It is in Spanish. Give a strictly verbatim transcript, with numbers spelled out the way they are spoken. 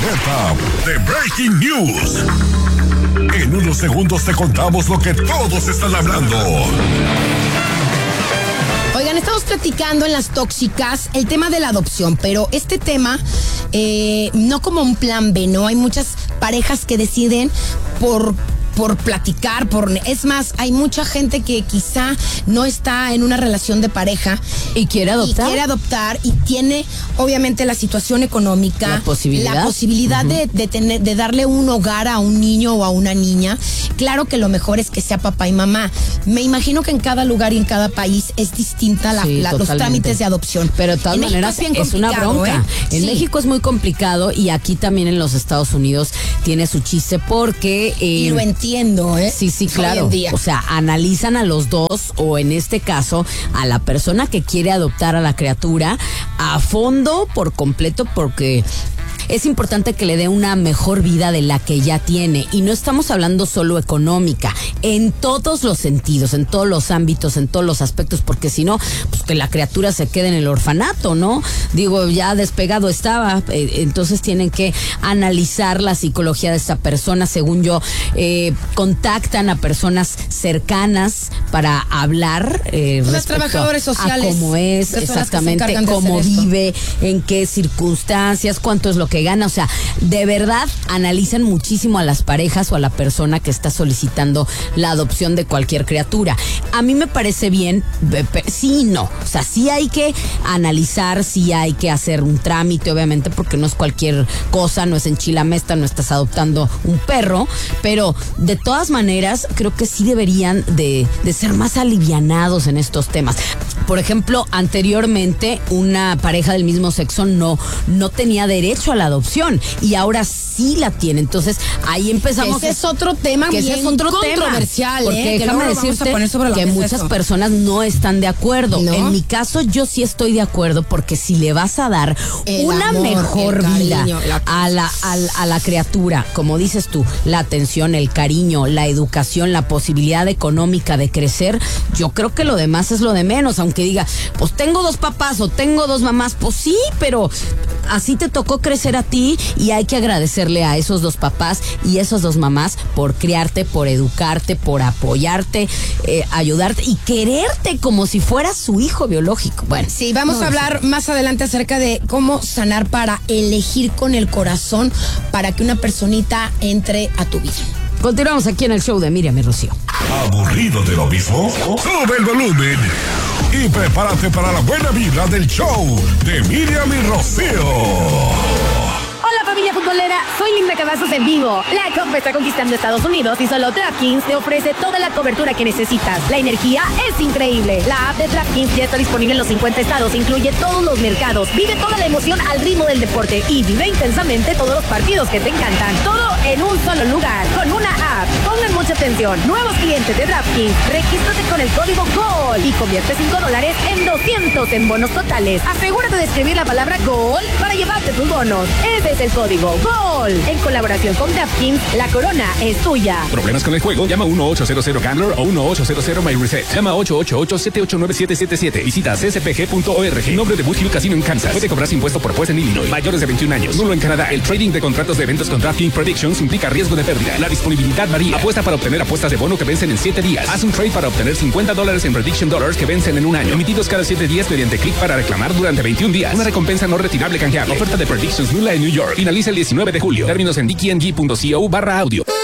Setup de Breaking News. En unos segundos te contamos lo que todos están hablando. Oigan, estamos platicando en Las Tóxicas el tema de la adopción, pero este tema eh, no como un plan B, ¿no? Hay muchas parejas que deciden por... por platicar, por es más, hay mucha gente que quizá no está en una relación de pareja y quiere adoptar, y quiere adoptar y tiene obviamente la situación económica, la posibilidad, la posibilidad uh-huh. de, de tener, de darle un hogar a un niño o a una niña. Claro que lo mejor es que sea papá y mamá. Me imagino que en cada lugar y en cada país es distinta la, sí, la, los trámites de adopción. Pero de todas en maneras es, es una bronca. ¿eh? En sí. México es muy complicado y aquí también en los Estados Unidos tiene su chiste porque eh, y lo entiendo, ¿eh? Sí, sí, claro. O sea, analizan a los dos o en este caso a la persona que quiere adoptar a la criatura a fondo por completo porque es importante que le dé una mejor vida de la que ya tiene. Y no estamos hablando solo económica, en todos los sentidos, en todos los ámbitos, en todos los aspectos, porque si no, pues que la criatura se quede en el orfanato, ¿no? Digo, ya despegado estaba, eh, entonces tienen que analizar la psicología de esta persona. Según yo, eh, contactan a personas cercanas para hablar eh, los trabajadores sociales a cómo es, exactamente, cómo vive, en qué circunstancias, cuánto es lo que gana, o sea, de verdad analizan muchísimo a las parejas o a la persona que está solicitando la adopción de cualquier criatura. A mí me parece bien, sí y no, o sea, sí hay que analizar, sí hay que hacer un trámite, obviamente, porque no es cualquier cosa, no es en Chilamesta, no estás adoptando un perro, pero de todas maneras creo que sí deberían de, de ser más alivianados en estos temas. Por ejemplo, anteriormente una pareja del mismo sexo no, no tenía derecho a la adopción y ahora sí la tiene. Entonces ahí empezamos. Ese es otro tema que bien ese es otro controversial, tema, porque ¿eh? déjame decirte que muchas eso. personas no están de acuerdo. ¿No? En mi caso yo sí estoy de acuerdo porque si le vas a dar el una amor, mejor vida cariño, la a la a, a la criatura, como dices tú, la atención, el cariño, la educación, la posibilidad económica de crecer, yo creo que lo demás es lo de menos. Aunque diga, pues tengo dos papás o tengo dos mamás, pues sí, pero así te tocó crecer a ti y hay que agradecerle a esos dos papás y esas dos mamás por criarte, por educarte, por apoyarte, eh, ayudarte y quererte como si fueras su hijo biológico. Bueno, sí, vamos no, a hablar no sé. más adelante acerca de cómo sanar para elegir con el corazón para que una personita entre a tu vida. Continuamos aquí en el show de Miriam y Rocío. ¿Aburrido de lo mismo? Sube el volumen y prepárate para la buena vibra del show de Miriam y Rocío. Hola familia futbolera, soy Linda Cavazos en vivo. La Copa está conquistando Estados Unidos y solo DraftKings te ofrece toda la cobertura que necesitas. La energía es increíble. La app de DraftKings ya está disponible en los cincuenta estados, incluye todos los mercados. Vive toda la emoción al ritmo del deporte y vive intensamente todos los partidos que te encantan. Todo en un solo lugar, con una app. Pongan mucha atención. Nuevos clientes de DraftKings, regístrate con el código GOL y convierte cinco dólares en doscientos en bonos totales. Asegúrate de escribir la palabra GOL para llevarte tus bonos. Ese es el código GOL. En colaboración con DraftKings, la corona es tuya. ¿Problemas con el juego? Llama uno ocho cero cero Gambler o uno ocho cero cero My Reset. Llama ocho ocho ocho siete ocho nueve siete siete siete. Visita c s p g punto org. Nombre de Bush Hill Casino en Kansas. Puede cobrarse impuesto por juez en Illinois. Mayores de veintiún años. Nulo en Canadá. El trading de contratos de eventos con DraftKings Predictions implica riesgo de pérdida. La disponibilidad varía. Apuesta para obtener apuestas de bono que vencen en siete días. Haz un trade para obtener cincuenta dólares en Prediction Dollars que vencen en un año. Emitidos cada siete días mediante clic para reclamar durante veintiún días. Una recompensa no retirable canjeable. Oferta de Predictions nula en New York. Finaliza el diecinueve de julio. Términos en d k n g punto co barra audio.